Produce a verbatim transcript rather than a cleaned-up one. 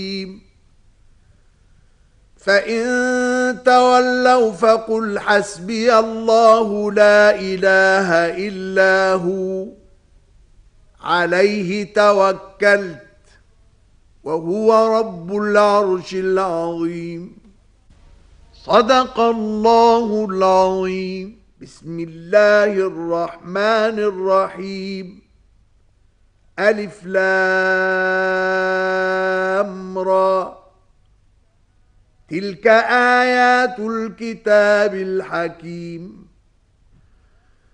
فإن تولوا فقل حسبي الله لا إله إلا هو عليه توكلت وهو رب العرش العظيم. صدق الله العظيم. بسم الله الرحمن الرحيم. ألف لام را. تلك آيات الكتاب الحكيم.